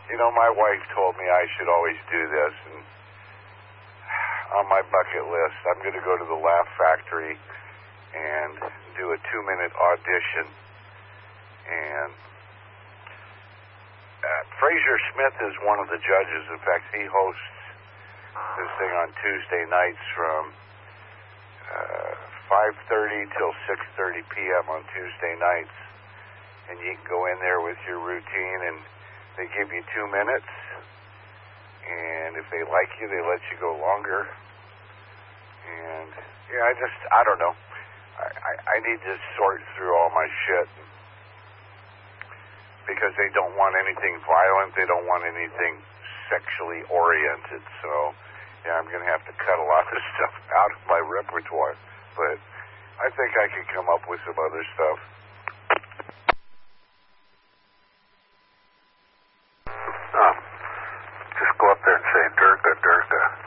You know, my wife told me I should always do this, and on my bucket list, I'm going to go to the Laugh Factory and do a 2-minute audition. And Fraser Smith is one of the judges. In fact, he hosts this thing on Tuesday nights from 5:30 till 6:30 p.m. on Tuesday nights. And you can go in there with your routine, and they give you 2 minutes. And if they like you, they let you go longer. And, yeah, I don't know. I need to sort through all my shit because they don't want anything violent. They don't want anything sexually oriented. So, yeah, I'm going to have to cut a lot of stuff out of my repertoire. But I think I could come up with some other stuff. Just go up there and say, Durga, Durga.